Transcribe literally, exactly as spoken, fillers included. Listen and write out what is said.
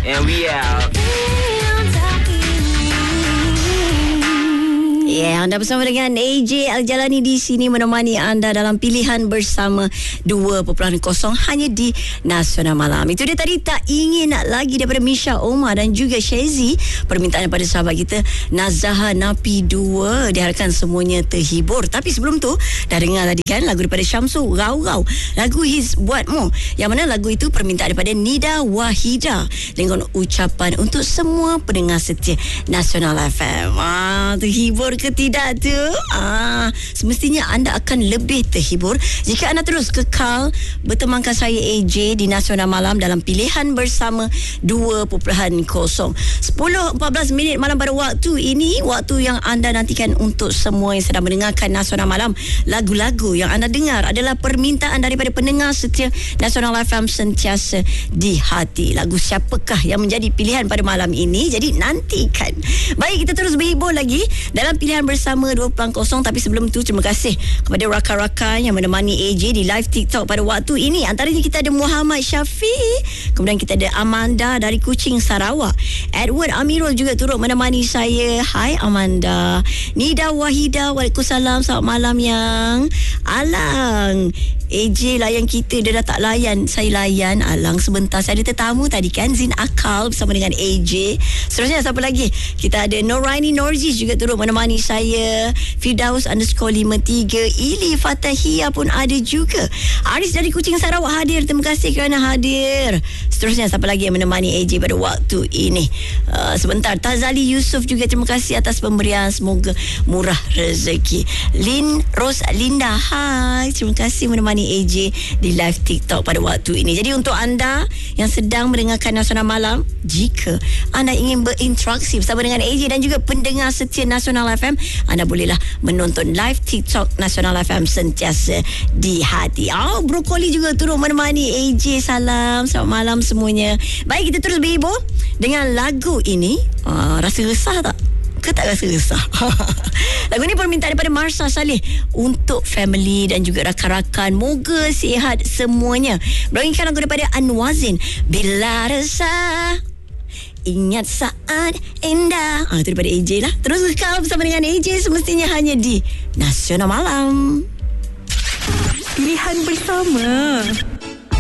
And we out. Yeah, anda bersama dengan A J Al-Jalani di sini menemani anda dalam pilihan bersama dua titik kosong hanya di Nasional Malam. Itu dia tadi Tak Ingin Nak Lagi daripada Misha Omar dan juga Shezi. Permintaan daripada sahabat kita Nazaha Napi dua. Diharapkan semuanya terhibur. Tapi sebelum tu dah dengar tadi kan lagu daripada Syamsul Rau Rau, lagu His Buatmu, yang mana lagu itu permintaan daripada Nida Wahida dengan ucapan untuk semua pendengar setia Nasional F M. Ah, terhibur ke tidak tu? Ah, semestinya anda akan lebih terhibur jika anda terus kekal bertemankan saya A J di Nasional Malam dalam pilihan bersama dua titik kosong. sepuluh empat belas minit malam pada waktu ini, waktu yang anda nantikan untuk semua yang sedang mendengarkan Nasional Malam. Lagu-lagu yang anda dengar adalah permintaan daripada pendengar setia Nasional F M sentiasa di hati. Lagu siapakah yang menjadi pilihan pada malam ini? Jadi nantikan. Baik, kita terus berhibur lagi dalam pilihan bersama dua titik kosong. Tapi sebelum tu, terima kasih kepada rakan-rakan yang menemani A J di live TikTok pada waktu ini. Antaranya kita ada Muhammad Syafiq, kemudian kita ada Amanda dari Kuching, Sarawak. Edward Amirul juga turut menemani saya. Hai Amanda. Nida Wahida, waalaikumsalam, selamat malam yang Alang. A J layan kita, dia dah tak layan. Saya layan Alang sebentar. Saya ada tetamu tadi kan, Zin Akal bersama dengan A J. Seterusnya siapa lagi? Kita ada Noraini Norziz juga turut menemani saya. Firdaus underscore lima tiga. Ili Fatahia pun ada juga. Aris dari Kuching, Sarawak hadir. Terima kasih kerana hadir. Seterusnya siapa lagi yang menemani A J pada waktu ini? Uh, sebentar, Tazali Yusof juga terima kasih atas pemberian. Semoga murah rezeki. Lin Ros Linda, hai, terima kasih menemani A J di live TikTok pada waktu ini. Jadi untuk anda yang sedang mendengarkan Nasional Malam, jika anda ingin berinteraksi bersama dengan A J dan juga pendengar setia Nasional F M, anda bolehlah menonton live TikTok Nasional F M sentiasa di hati. Oh, Brokoli juga turut menemani A J. Salam, selamat malam semuanya. Baik, kita terus berhibur dengan lagu ini. Uh, rasa resah tak? Ke tak rasa resah? Lagu ni permintaan daripada Marsha Saleh untuk family dan juga rakan-rakan. Moga sihat semuanya. Berikan lagu daripada Anwazin, Bila Resah Ingat Saat Indah. Ah, itu daripada A J lah. Terus kekal bersama dengan A J semestinya hanya di Nasional Malam. Pilihan bersama.